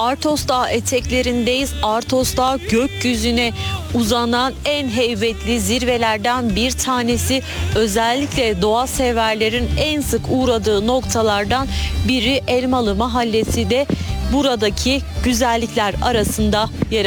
Artos Dağı eteklerindeyiz. Artos Dağı gökyüzüne uzanan en heybetli zirvelerden bir tanesi. Özellikle doğa severlerin en sık uğradığı noktalardan biri. Elmalı Mahallesi de buradaki güzellikler arasında yer alıyor.